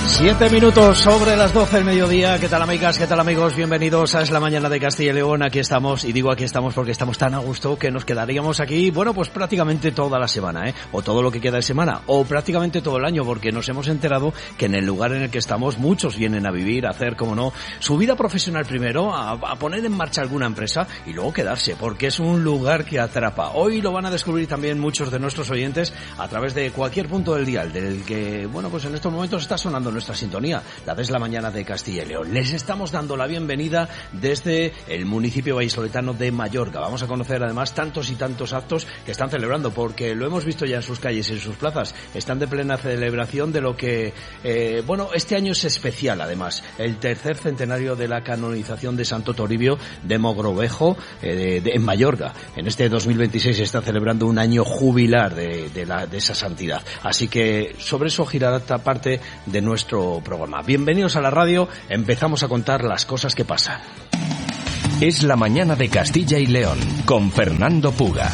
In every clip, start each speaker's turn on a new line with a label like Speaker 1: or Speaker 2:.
Speaker 1: 7 minutos sobre las 12 del mediodía. ¿Qué tal, amigas? ¿Qué tal, amigos? Bienvenidos a Es la Mañana de Castilla y León. Aquí estamos, y digo aquí estamos porque estamos tan a gusto que nos quedaríamos aquí, bueno, pues prácticamente toda la semana, o todo lo que queda de semana, o prácticamente todo el año, porque nos hemos enterado que en el lugar en el que estamos muchos vienen a vivir, a hacer, como no, su vida profesional primero, a poner en marcha alguna empresa y luego quedarse, porque es un lugar que atrapa. Hoy lo van a descubrir también muchos de nuestros oyentes a través de cualquier punto del dial, del que, bueno, pues en estos momentos está sonando nuestra sintonía, la de Es la Mañana de Castilla y León. Les estamos dando la bienvenida desde el municipio vallisoletano de Mallorca. Vamos a conocer además tantos y tantos actos que están celebrando, porque lo hemos visto ya en sus calles y en sus plazas. Están de plena celebración de lo que, bueno, este año es especial además, el tercer centenario de la canonización de Santo Toribio de Mogrovejo en Mallorca. En este 2026 se está celebrando un año jubilar de esa santidad. Así que sobre eso girará esta parte de nuestro programa. Bienvenidos a la radio, empezamos a contar las cosas que pasan.
Speaker 2: Es la Mañana de Castilla y León, con Fernando Puga.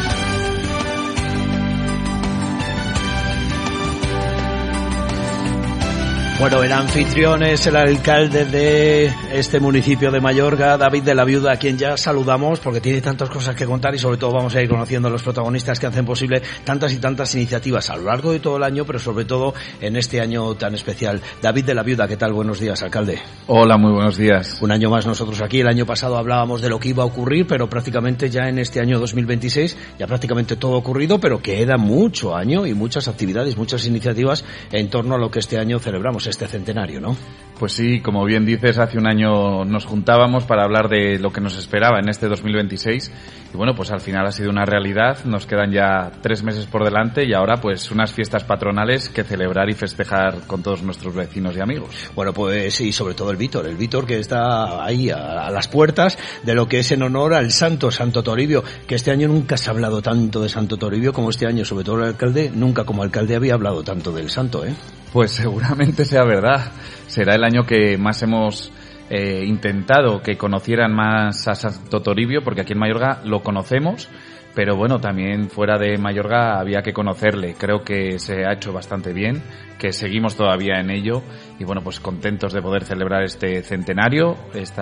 Speaker 1: Bueno, el anfitrión es el alcalde de este municipio de Mallorca, David de la Viuda, a quien ya saludamos porque tiene tantas cosas que contar y sobre todo vamos a ir conociendo a los protagonistas que hacen posible tantas y tantas iniciativas a lo largo de todo el año, pero sobre todo en este año tan especial. David de la Viuda, ¿qué tal? Buenos días, alcalde.
Speaker 3: Hola, muy buenos días.
Speaker 1: Un año más nosotros aquí. El año pasado hablábamos de lo que iba a ocurrir, pero prácticamente ya en este año 2026 ya prácticamente todo ha ocurrido, pero queda mucho año y muchas actividades, muchas iniciativas en torno a lo que este año celebramos, este centenario, ¿no?
Speaker 3: Pues sí, como bien dices, hace un año nos juntábamos para hablar de lo que nos esperaba en este 2026 y bueno, pues al final ha sido una realidad. Nos quedan ya 3 meses por delante y ahora pues unas fiestas patronales que celebrar y festejar con todos nuestros vecinos y amigos.
Speaker 1: Bueno, pues sí, sobre todo el Vítor que está ahí a las puertas de lo que es en honor al Santo Toribio, que este año nunca se ha hablado tanto de Santo Toribio como este año, sobre todo el alcalde, nunca como alcalde había hablado tanto del santo, ¿eh?
Speaker 3: Pues seguramente sea verdad. Será el año que más hemos intentado que conocieran más a Santo Toribio, porque aquí en Mallorca lo conocemos, pero bueno, también fuera de Mallorca había que conocerle. Creo que se ha hecho bastante bien, que seguimos todavía en ello y bueno, pues contentos de poder celebrar este centenario,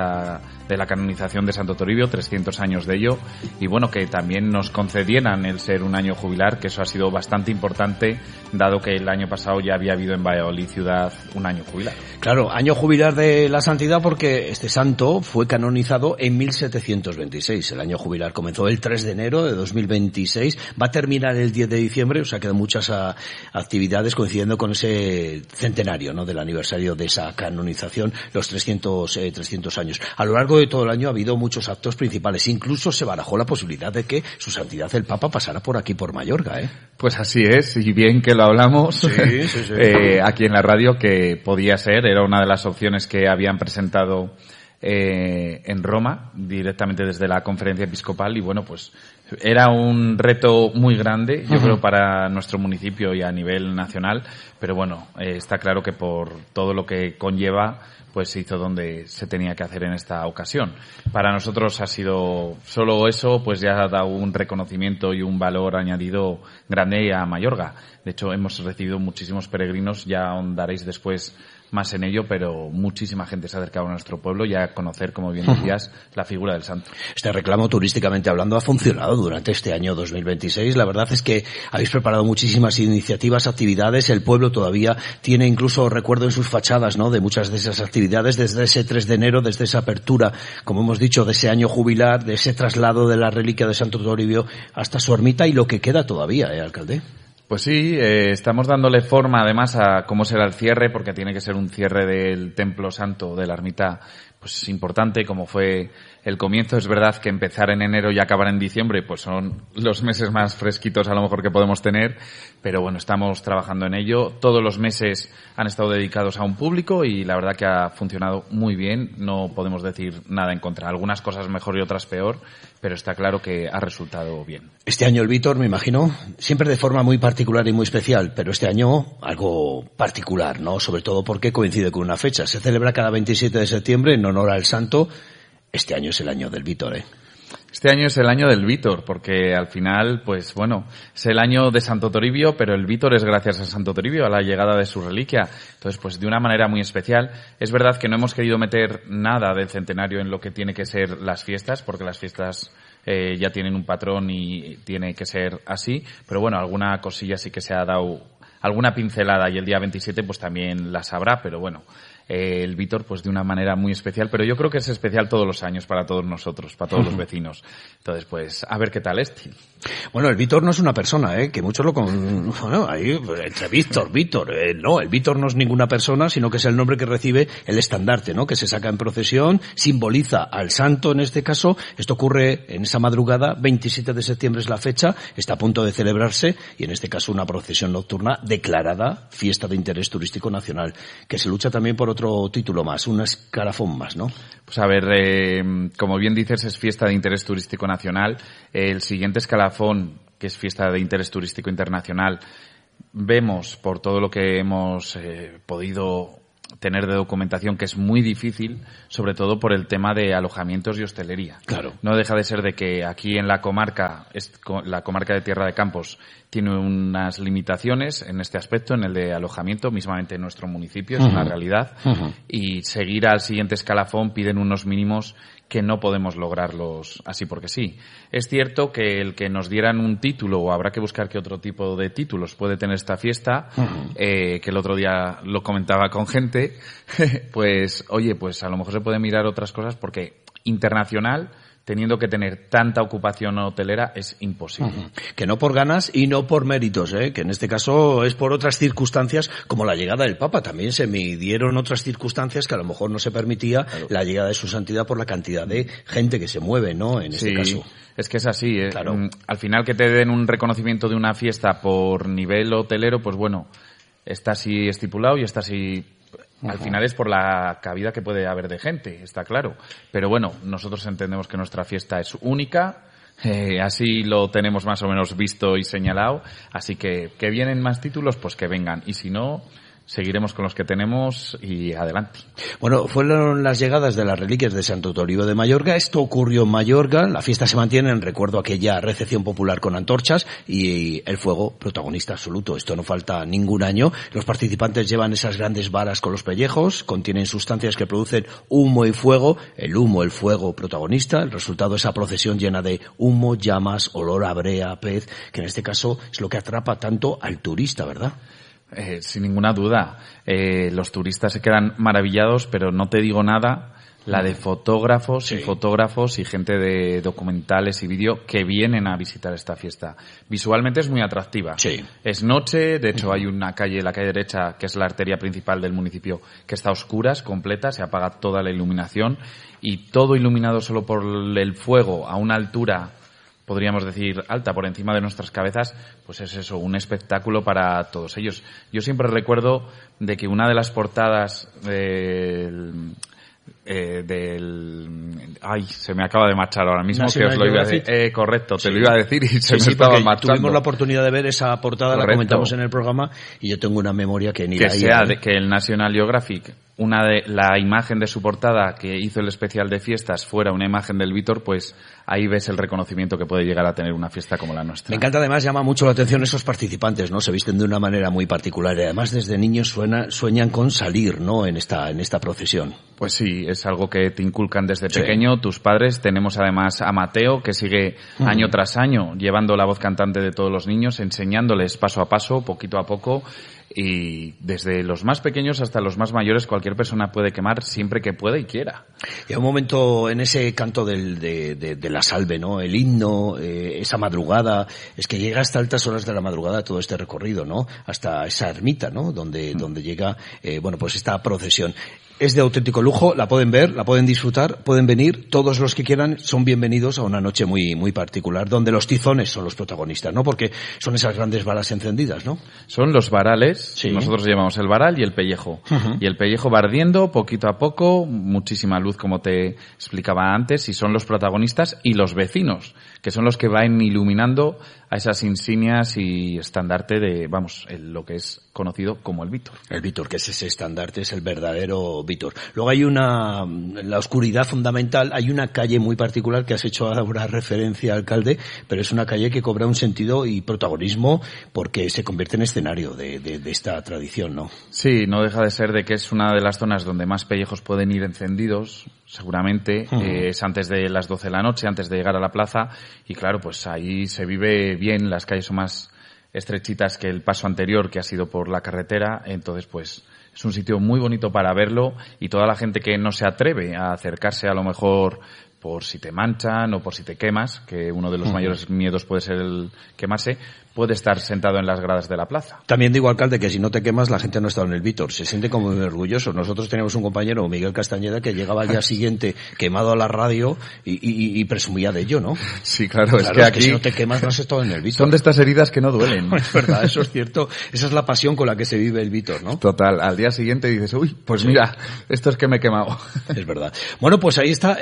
Speaker 3: de la canonización de Santo Toribio, 300 años de ello, y bueno, que también nos concedieran el ser un año jubilar, que eso ha sido bastante importante, dado que el año pasado ya había habido en Valladolid ciudad un año jubilar.
Speaker 1: Claro, año jubilar de la santidad porque este santo fue canonizado en 1726. El año jubilar comenzó el 3 de enero de 2026, va a terminar el 10 de diciembre, o sea, quedan muchas actividades coincidiendo con ese centenario, ¿no?, del aniversario de esa canonización, los 300 años. A lo largo de todo el año ha habido muchos actos principales, incluso se barajó la posibilidad de que su santidad el Papa pasara por aquí, por Mallorca, ¿eh?
Speaker 3: Pues así es, y bien que lo hablamos
Speaker 1: sí.
Speaker 3: Aquí en la radio, que podía ser, era una de las opciones que habían presentado en Roma, directamente desde la conferencia episcopal, y bueno, pues era un reto muy grande, yo creo, para nuestro municipio y a nivel nacional, pero bueno, está claro que por todo lo que conlleva, pues se hizo donde se tenía que hacer en esta ocasión. Para nosotros ha sido solo eso, pues ya ha dado un reconocimiento y un valor añadido grande a Mallorca. De hecho, hemos recibido muchísimos peregrinos, ya ahondaréis después más en ello, pero muchísima gente se ha acercado a nuestro pueblo y a conocer, como bien decías, la figura del santo.
Speaker 1: Este reclamo, turísticamente hablando, ha funcionado durante este año 2026. La verdad es que habéis preparado muchísimas iniciativas, actividades. El pueblo todavía tiene incluso recuerdo en sus fachadas, ¿no?, de muchas de esas actividades, desde ese 3 de enero, desde esa apertura, como hemos dicho, de ese año jubilar, de ese traslado de la reliquia de Santo Toribio hasta su ermita y lo que queda todavía, alcalde.
Speaker 3: Pues sí, estamos dándole forma además a cómo será el cierre, porque tiene que ser un cierre del Templo Santo de la ermita, pues importante, como fue el comienzo. Es verdad que empezar en enero y acabar en diciembre, pues son los meses más fresquitos a lo mejor que podemos tener, pero bueno, estamos trabajando en ello. Todos los meses han estado dedicados a un público y la verdad que ha funcionado muy bien. No podemos decir nada en contra. Algunas cosas mejor y otras peor, pero está claro que ha resultado bien.
Speaker 1: Este año el Vítor, me imagino, siempre de forma muy particular y muy especial, pero este año algo particular, ¿no? Sobre todo porque coincide con una fecha. Se celebra cada 27 de septiembre en honor al santo. Este año es el año del Vítor, ¿eh?
Speaker 3: Este año es el año del Vítor, porque al final, pues bueno, es el año de Santo Toribio, pero el Vítor es gracias a Santo Toribio, a la llegada de su reliquia. Entonces, pues de una manera muy especial. Es verdad que no hemos querido meter nada del centenario en lo que tiene que ser las fiestas, porque las fiestas ya tienen un patrón y tiene que ser así, pero bueno, alguna cosilla sí que se ha dado, alguna pincelada, y el día 27 pues también las habrá, pero bueno, el Vítor pues de una manera muy especial, pero yo creo que es especial todos los años para todos nosotros, para todos los vecinos. Entonces pues a ver qué tal este.
Speaker 1: Bueno, el Vítor no es una persona, que muchos lo bueno, ahí entre Vítor, no, el Vítor no es ninguna persona, sino que es el nombre que recibe el estandarte, ¿no? Que se saca en procesión, simboliza al santo en este caso. Esto ocurre en esa madrugada, 27 de septiembre es la fecha, está a punto de celebrarse, y en este caso una procesión nocturna declarada fiesta de interés turístico nacional, que se lucha también por otro título más, un escalafón más, ¿no?
Speaker 3: Pues a ver, como bien dices, es fiesta de interés turístico nacional. El siguiente escalafón, que es fiesta de interés turístico internacional, vemos por todo lo que hemos podido tener de documentación que es muy difícil, sobre todo por el tema de alojamientos y hostelería.
Speaker 1: Claro.
Speaker 3: No deja de ser de que aquí en la comarca de Tierra de Campos tiene unas limitaciones en este aspecto, en el de alojamiento, mismamente en nuestro municipio, es una realidad, y seguir al siguiente escalafón piden unos mínimos que no podemos lograrlos así porque sí. Es cierto que el que nos dieran un título, o habrá que buscar qué otro tipo de títulos puede tener esta fiesta, que el otro día lo comentaba con gente, pues oye, pues a lo mejor se puede mirar otras cosas, porque internacional, teniendo que tener tanta ocupación hotelera, es imposible.
Speaker 1: Que no por ganas y no por méritos, que en este caso es por otras circunstancias, como la llegada del Papa. También se midieron otras circunstancias que a lo mejor no se permitía la llegada de su santidad por la cantidad de gente que se mueve, ¿no? En este caso.
Speaker 3: Es que es así.
Speaker 1: Claro.
Speaker 3: Al final, que te den un reconocimiento de una fiesta por nivel hotelero, pues bueno, está así estipulado y está así. Al final es por la cabida que puede haber de gente, está claro. Pero bueno, nosotros entendemos que nuestra fiesta es única, así lo tenemos más o menos visto y señalado. Así que vienen más títulos, pues que vengan. Y si no, seguiremos con los que tenemos y adelante.
Speaker 1: Bueno, fueron las llegadas de las reliquias de Santo Toribio de Mallorca. Esto ocurrió en Mallorca. La fiesta se mantiene en recuerdo a aquella recepción popular con antorchas y el fuego protagonista absoluto. Esto no falta ningún año. Los participantes llevan esas grandes varas con los pellejos, contienen sustancias que producen humo y fuego. El humo, el fuego protagonista. El resultado, esa procesión llena de humo, llamas, olor a brea, pez, que en este caso es lo que atrapa tanto al turista, ¿verdad?
Speaker 3: Sin ninguna duda. Los turistas se quedan maravillados, pero no te digo nada, la de fotógrafos y gente de documentales y vídeo que vienen a visitar esta fiesta. Visualmente es muy atractiva.
Speaker 1: Sí.
Speaker 3: Es noche, de hecho hay una calle, la calle derecha, que es la arteria principal del municipio, que está a oscuras, completa, se apaga toda la iluminación, y todo iluminado solo por el fuego a una altura, podríamos decir, alta, por encima de nuestras cabezas, pues es eso, un espectáculo para todos ellos. Yo siempre recuerdo de que una de las portadas ay, se me acaba de marchar ahora mismo,
Speaker 1: National
Speaker 3: que os lo iba a decir. Correcto, te lo iba a decir y se me estaba marchando.
Speaker 1: Tuvimos la oportunidad de ver esa portada,
Speaker 3: Correcto.
Speaker 1: La comentamos en el programa, y yo tengo una memoria que ni
Speaker 3: que
Speaker 1: la
Speaker 3: sea de que el National Geographic, la imagen de su portada que hizo el especial de fiestas fuera una imagen del Vítor, pues ahí ves el reconocimiento que puede llegar a tener una fiesta como la nuestra.
Speaker 1: Me encanta, además, llama mucho la atención esos participantes, ¿no? Se visten de una manera muy particular y además desde niños sueñan con salir, ¿no? En esta procesión.
Speaker 3: Pues sí, es algo que te inculcan desde pequeño tus padres. Tenemos además a Mateo, que sigue año tras año llevando la voz cantante de todos los niños, enseñándoles paso a paso, poquito a poco, y desde los más pequeños hasta los más mayores cualquier persona puede quemar siempre que pueda y quiera.
Speaker 1: Y hay un momento en ese canto de la salve, ¿no? El himno, esa madrugada, es que llega hasta altas horas de la madrugada todo este recorrido, ¿no? Hasta esa ermita, ¿no? Donde llega, pues esta procesión. Es de auténtico lujo, la pueden ver, la pueden disfrutar, pueden venir, todos los que quieran son bienvenidos a una noche muy, muy particular, donde los tizones son los protagonistas, ¿no? Porque son esas grandes varas encendidas, ¿no?
Speaker 3: Son los varales,
Speaker 1: sí.
Speaker 3: Nosotros llevamos el varal y el pellejo. Y el pellejo va ardiendo poquito a poco, muchísima luz como te explicaba antes, y son los protagonistas y los vecinos, que son los que van iluminando a esas insignias y estandarte de, lo que es conocido como el Vítor.
Speaker 1: El Vítor, que es ese estandarte, es el verdadero Vítor. Luego hay la oscuridad fundamental, hay una calle muy particular que has hecho ahora referencia, alcalde, pero es una calle que cobra un sentido y protagonismo porque se convierte en escenario de esta tradición, ¿no?
Speaker 3: Sí, no deja de ser de que es una de las zonas donde más pellejos pueden ir encendidos, seguramente, es antes de las 12 de la noche, antes de llegar a la plaza, y claro, pues ahí se vive bien, las calles son más estrechitas que el paso anterior, que ha sido por la carretera, entonces pues es un sitio muy bonito para verlo, y toda la gente que no se atreve a acercarse a lo mejor por si te manchan o por si te quemas, que uno de los mayores miedos puede ser el quemarse, puede estar sentado en las gradas de la plaza.
Speaker 1: También digo, alcalde, que si no te quemas, la gente no ha estado en el Vítor. Se siente como muy orgulloso. Nosotros teníamos un compañero, Miguel Castañeda, que llegaba al día siguiente quemado a la radio y presumía de ello, ¿no?
Speaker 3: Sí, claro, es que aquí...
Speaker 1: si no te quemas, no has estado en el Vítor.
Speaker 3: Son de estas heridas que no duelen.
Speaker 1: Es verdad, eso es cierto. Esa es la pasión con la que se vive el Vítor, ¿no?
Speaker 3: Total, al día siguiente dices, uy, pues mira, esto es que me he quemado.
Speaker 1: Es verdad. Bueno, pues ahí está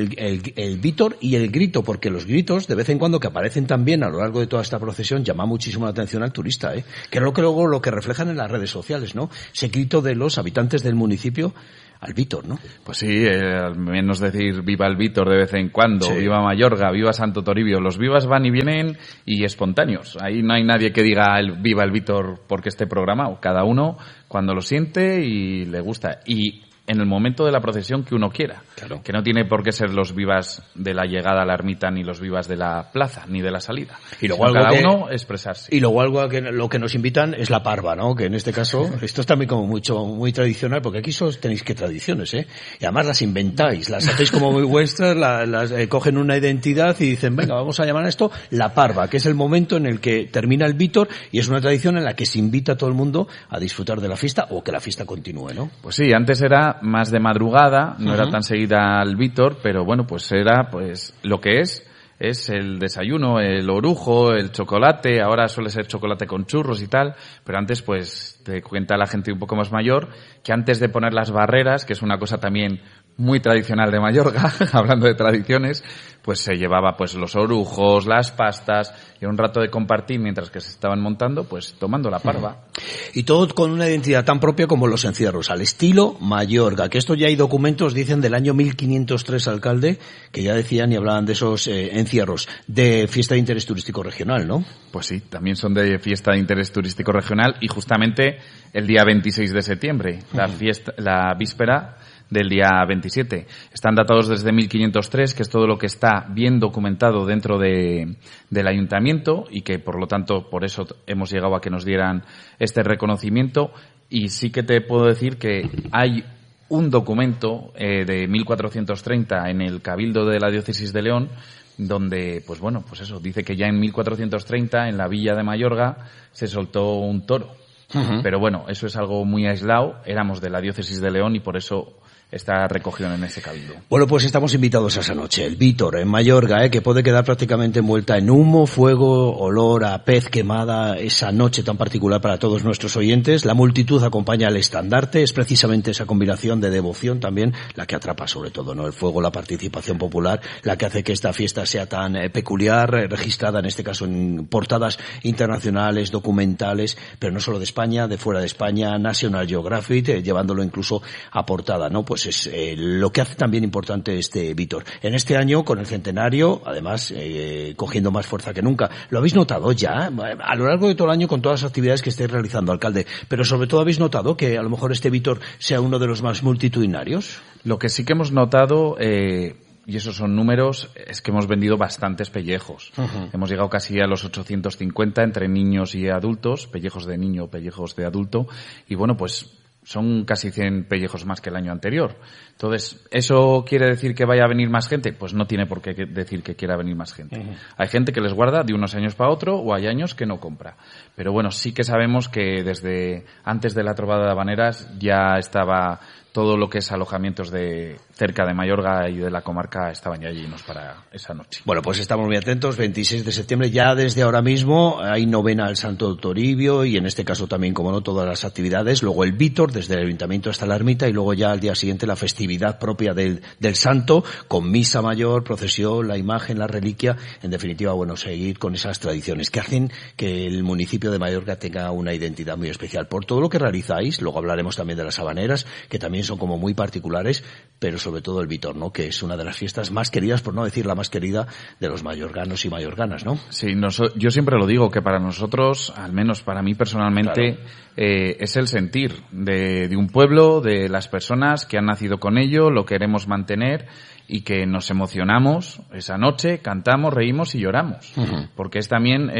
Speaker 1: el Vítor y el grito, porque los gritos, de vez en cuando, que aparecen también a lo largo de toda esta procesión, llaman muchísimo la atención al turista, que es lo que luego lo que reflejan en las redes sociales, ¿no? Ese grito de los habitantes del municipio al Vítor, ¿no?
Speaker 3: Pues sí, al menos decir viva el Vítor de vez en cuando, sí. Viva Mayorga, viva Santo Toribio. Los vivas van y vienen y espontáneos. Ahí no hay nadie que diga viva el Vítor porque esté programado. Cada uno cuando lo siente y le gusta. Y en el momento de la procesión que uno quiera. Claro. Que no tiene por qué ser los vivas de la llegada a la ermita ni los vivas de la plaza ni de la salida.
Speaker 1: Y luego
Speaker 3: cada uno expresarse.
Speaker 1: Y luego algo que lo que nos invitan es la parva, ¿no? Que en este caso esto es también como muy tradicional, porque aquí tenéis que tradiciones, y además las inventáis, las hacéis como muy vuestras, las cogen una identidad y dicen, venga, vamos a llamar a esto la parva, que es el momento en el que termina el Vítor y es una tradición en la que se invita a todo el mundo a disfrutar de la fiesta o que la fiesta continúe, ¿no?
Speaker 3: Pues sí, antes era más de madrugada, no era tan seguida al Vítor, pero bueno, pues era pues lo que es el desayuno, el orujo, el chocolate, ahora suele ser chocolate con churros y tal, pero antes pues te cuenta la gente un poco más mayor que antes de poner las barreras, que es una cosa también muy tradicional de Mayorga, hablando de tradiciones, pues se llevaba pues los orujos, las pastas y un rato de compartir mientras que se estaban montando, pues tomando la parva.
Speaker 1: Y todo con una identidad tan propia como los encierros, al estilo Mayorga, que esto ya hay documentos, dicen del año 1503, alcalde, que ya decían y hablaban de esos encierros de fiesta de interés turístico regional, ¿no?
Speaker 3: Pues sí, también son de fiesta de interés turístico regional y justamente el día 26 de septiembre, la víspera del día 27. Están datados desde 1503, que es todo lo que está bien documentado dentro del ayuntamiento y que, por lo tanto, por eso hemos llegado a que nos dieran este reconocimiento. Y sí que te puedo decir que hay un documento de 1430 en el Cabildo de la Diócesis de León, donde, pues bueno, pues eso, dice que ya en 1430, en la villa de Mayorga, se soltó un toro. Pero bueno, eso es algo muy aislado, éramos de la Diócesis de León y por eso está recogido en ese cabildo.
Speaker 1: Bueno, pues estamos invitados a esa noche, el Vítor en Mayorga, que puede quedar prácticamente envuelta en humo, fuego, olor a pez quemada, esa noche tan particular para todos nuestros oyentes. La multitud acompaña al estandarte, es precisamente esa combinación de devoción también la que atrapa sobre todo, ¿no? El fuego, la participación popular, la que hace que esta fiesta sea tan peculiar, registrada en este caso en portadas internacionales, documentales, pero no solo de España, de fuera de España, National Geographic, llevándolo incluso a portada, ¿no? Pues es lo que hace también importante este Vítor. En este año, con el centenario, además, cogiendo más fuerza que nunca. ¿Lo habéis notado ya? A lo largo de todo el año, con todas las actividades que estáis realizando, alcalde. Pero sobre todo, ¿habéis notado que a lo mejor este Vítor sea uno de los más multitudinarios?
Speaker 3: Lo que sí que hemos notado, y esos son números, es que hemos vendido bastantes pellejos. Hemos llegado casi a los 850 entre niños y adultos, pellejos de niño, pellejos de adulto. Y bueno, pues son casi 100 pellejos más que el año anterior. Entonces, ¿eso quiere decir que vaya a venir más gente? Pues no tiene por qué decir que quiera venir más gente. Hay gente que les guarda de unos años para otro o hay años que no compra. Pero bueno, sí que sabemos que desde antes de la trovada de Habaneras ya estaba todo lo que es alojamientos de cerca de Mayorga y de la comarca estaban ya llenos para esa noche.
Speaker 1: Bueno, pues estamos muy atentos. 26 de septiembre, ya desde ahora mismo hay novena al Santo Toribio y en este caso también, como no, todas las actividades. Luego el Vítor, desde el Ayuntamiento hasta la ermita y luego ya al día siguiente la festividad propia del santo con misa mayor, procesión, la imagen, la reliquia. En definitiva, bueno, seguir con esas tradiciones que hacen que el municipio de Mayorga tenga una identidad muy especial. Por todo lo que realizáis, luego hablaremos también de las habaneras, que también son como muy particulares, pero sobre todo el Vítor, ¿no? Que es una de las fiestas más queridas, por no decir la más querida, de los mayorganos y mayorganas, ¿no?
Speaker 3: Sí, yo siempre lo digo, que para nosotros, al menos para mí personalmente, claro, es el sentir de un pueblo, de las personas que han nacido con ello, lo queremos mantener y que nos emocionamos esa noche, cantamos, reímos y lloramos. Uh-huh. Porque es también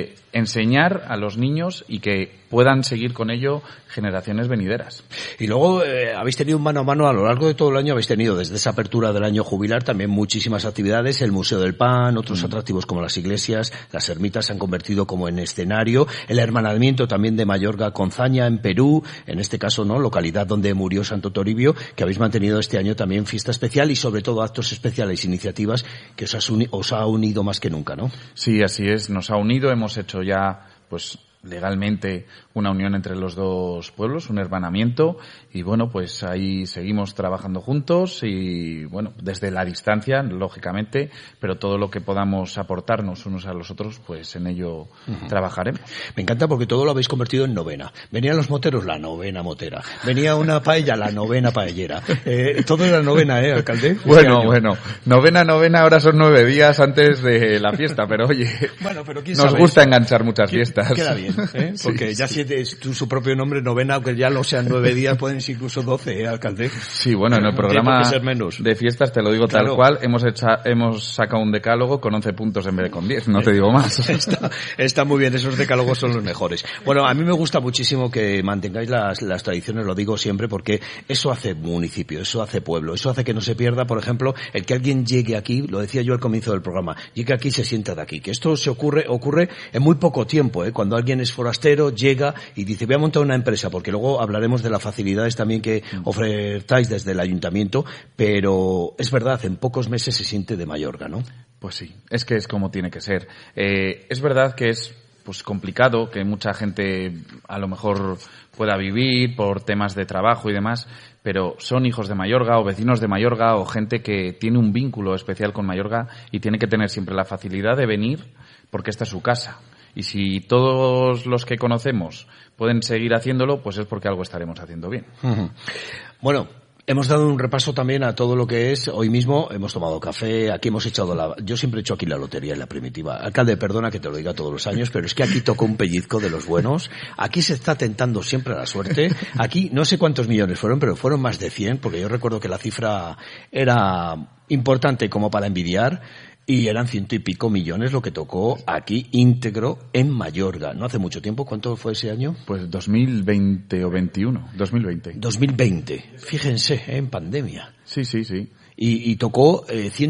Speaker 3: enseñar a los niños y que puedan seguir con ello generaciones venideras.
Speaker 1: Y luego habéis tenido un mano a mano a lo largo de todo el año, habéis tenido desde esa apertura del año jubilar también muchísimas actividades, el Museo del Pan, otros atractivos como las iglesias, las ermitas se han convertido como en escenario, el hermanamiento también de Mayorga con Zaña en Perú, en este caso, ¿no? Localidad donde murió Santo Toribio, que habéis mantenido este año también fiesta especial y sobre todo actos especiales, iniciativas que os ha unido más que nunca, ¿no?
Speaker 3: Sí, así es, nos ha unido, hemos hecho ya, pues, legalmente una unión entre los dos pueblos, un hermanamiento, y bueno, pues ahí seguimos trabajando juntos y bueno, desde la distancia, lógicamente, pero todo lo que podamos aportarnos unos a los otros, pues en ello trabajaremos.
Speaker 1: Me encanta porque todo lo habéis convertido en novena. Venían los moteros, la novena motera. Venía una paella, la novena paellera. Todo era novena, alcalde?
Speaker 3: Bueno, novena, ahora son 9 días antes de la fiesta, pero oye,
Speaker 1: bueno, pero
Speaker 3: nos gusta enganchar muchas fiestas.
Speaker 1: Queda bien, porque sí, ya sí. Si es su propio nombre, novena, aunque ya no sean 9 días, pueden ser incluso 12, alcalde.
Speaker 3: Sí, bueno, en el programa de fiestas, te lo digo claro, tal cual, hemos sacado un decálogo con 11 puntos en vez de con 10, no te digo más.
Speaker 1: Está muy bien, esos decálogos son los mejores. Bueno, a mí me gusta muchísimo que mantengáis las tradiciones, lo digo siempre, porque eso hace municipio, eso hace pueblo, eso hace que no se pierda, por ejemplo, el que alguien llegue aquí, lo decía yo al comienzo del programa, llegue aquí y se sienta de aquí, que esto ocurre en muy poco tiempo, cuando alguien es forastero, llega y dice, voy a montar una empresa, porque luego hablaremos de las facilidades también que ofertáis desde el ayuntamiento, pero es verdad, en pocos meses se siente de Mayorga, ¿no?
Speaker 3: Pues sí, es que es como tiene que ser. Es verdad que es pues complicado, que mucha gente a lo mejor pueda vivir por temas de trabajo y demás, pero son hijos de Mayorga o vecinos de Mayorga o gente que tiene un vínculo especial con Mayorga y tiene que tener siempre la facilidad de venir porque esta es su casa. Y si todos los que conocemos pueden seguir haciéndolo, pues es porque algo estaremos haciendo bien.
Speaker 1: Uh-huh. Bueno, hemos dado un repaso también a todo lo que es. Hoy mismo hemos tomado café, aquí hemos echado yo siempre he hecho aquí la lotería en la primitiva. Alcalde, perdona que te lo diga todos los años, pero es que aquí tocó un pellizco de los buenos. Aquí se está tentando siempre la suerte. Aquí no sé cuántos millones fueron, pero fueron más de 100, porque yo recuerdo que la cifra era importante como para envidiar. Y eran 100 y pico millones lo que tocó aquí íntegro en Mayorga. No hace mucho tiempo. ¿Cuánto fue ese año?
Speaker 3: Pues 2020 o 21. 2020.
Speaker 1: 2020. Fíjense, en pandemia.
Speaker 3: Sí.
Speaker 1: Y tocó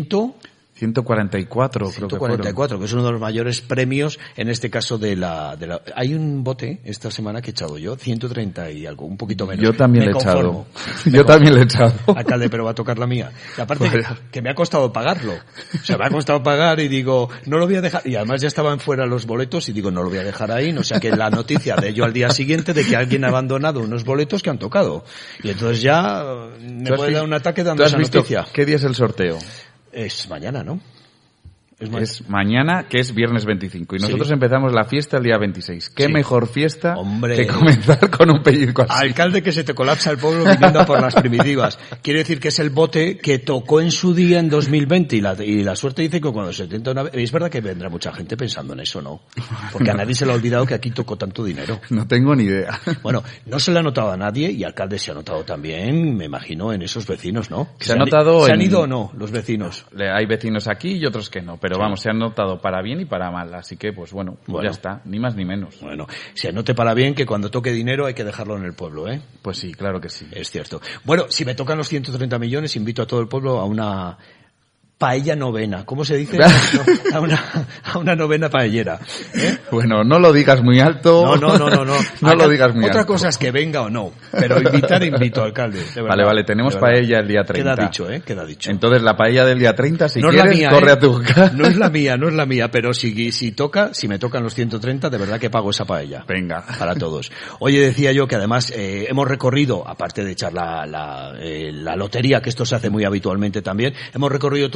Speaker 3: 144, creo que fueron.
Speaker 1: 144, que es uno de los mayores premios, en este caso hay un bote esta semana que he echado yo, 130 y algo, un poquito menos.
Speaker 3: Yo también le he echado. Alcalde,
Speaker 1: pero va a tocar la mía. Y aparte que me ha costado pagarlo. O sea, me ha costado pagar y digo, no lo voy a dejar. Y además ya estaban fuera los boletos y digo, no lo voy a dejar ahí. No sea que la noticia de ello al día siguiente de que alguien ha abandonado unos boletos que han tocado. Y entonces ya me puede dar un ataque dando esa noticia.
Speaker 3: ¿Qué día es el sorteo?
Speaker 1: Es mañana, ¿no?
Speaker 3: Es mañana, que es viernes 25. Y nosotros empezamos la fiesta el día 26. ¿Qué mejor fiesta que comenzar con un pellizco así?
Speaker 1: Alcalde, que se te colapsa el pueblo viniendo a por las primitivas. Quiere decir que es el bote que tocó en su día en 2020 y la suerte dice que cuando se tenta una vez... Es verdad que vendrá mucha gente pensando en eso, ¿no? Porque a nadie se le ha olvidado que aquí tocó tanto dinero.
Speaker 3: No tengo ni idea.
Speaker 1: Bueno, no se le ha notado a nadie y alcalde se ha notado también, me imagino, en esos vecinos, ¿no?
Speaker 3: ¿Se ha notado?
Speaker 1: ¿Se han ido o no los vecinos?
Speaker 3: Hay vecinos aquí y otros que no, pero vamos, se han notado para bien y para mal, así que pues bueno, ya está, ni más ni menos.
Speaker 1: Bueno, se anote para bien que cuando toque dinero hay que dejarlo en el pueblo, ¿eh?
Speaker 3: Pues sí, claro que sí.
Speaker 1: Es cierto. Bueno, si me tocan los 130 millones, invito a todo el pueblo a una paella novena. ¿Cómo se dice? A una novena paellera.
Speaker 3: Bueno, no lo digas muy alto.
Speaker 1: No.
Speaker 3: No lo digas muy alto.
Speaker 1: Otra cosa es que venga o no, pero invito, alcalde.
Speaker 3: Vale, tenemos paella el día 30.
Speaker 1: Queda dicho.
Speaker 3: Entonces la paella del día 30, si no quieres, mía, corre a tu casa.
Speaker 1: No es la mía, pero si me tocan los 130, de verdad que pago esa paella.
Speaker 3: Venga.
Speaker 1: Para todos. Oye, decía yo que además hemos recorrido, aparte de echar la lotería, que esto se hace muy habitualmente también, hemos recorrido todo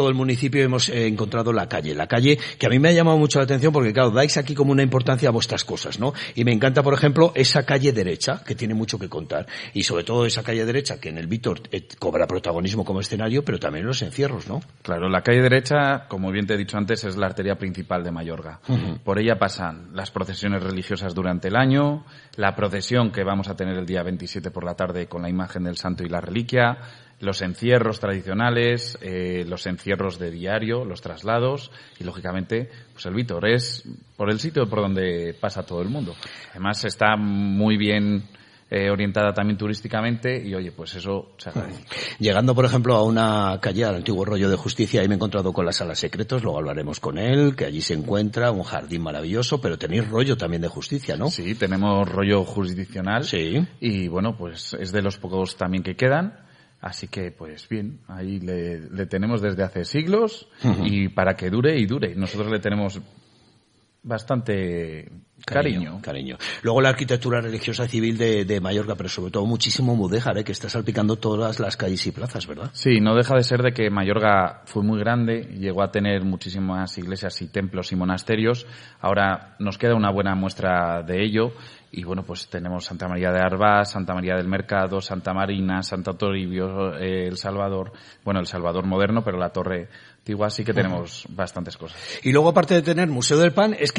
Speaker 1: todo el municipio hemos encontrado la calle que a mí me ha llamado mucho la atención porque, claro, dais aquí como una importancia a vuestras cosas, ¿no? Y me encanta, por ejemplo, esa calle derecha, que tiene mucho que contar, y sobre todo esa calle derecha que en el Víctor cobra protagonismo como escenario, pero también en los encierros, ¿no?
Speaker 3: Claro, la calle derecha, como bien te he dicho antes, es la arteria principal de Mayorga. Por ella pasan las procesiones religiosas durante el año, la procesión que vamos a tener el día 27 por la tarde con la imagen del santo y la reliquia, los encierros tradicionales, los encierros de diario, los traslados y, lógicamente, pues el Víctor es por el sitio por donde pasa todo el mundo. Además, está muy bien orientada también turísticamente y, oye, pues eso se agradece.
Speaker 1: Llegando, por ejemplo, a una calle, al antiguo rollo de Justicia, ahí me he encontrado con la Sala Secretos, luego hablaremos con él, que allí se encuentra un jardín maravilloso, pero tenéis rollo también de justicia, ¿no?
Speaker 3: Sí, tenemos rollo jurisdiccional.
Speaker 1: Sí.
Speaker 3: Y, bueno, pues es de los pocos también que quedan. Así que, pues bien, ahí le tenemos desde hace siglos y para que dure y dure. Nosotros le tenemos bastante cariño. Luego la arquitectura religiosa civil de Mayorga, pero sobre todo muchísimo mudéjar, que está salpicando todas las calles y plazas, ¿verdad? Sí, no deja de ser de que Mayorga fue muy grande, llegó a tener muchísimas iglesias y templos y monasterios. Ahora nos queda una buena muestra de ello. Y bueno, pues tenemos Santa María de Arbás, Santa María del Mercado, Santa Marina, Santo Toribio, El Salvador, bueno, El Salvador moderno, pero la Torre antigua sí que tenemos bastantes cosas. Y luego, aparte de tener Museo del Pan, es que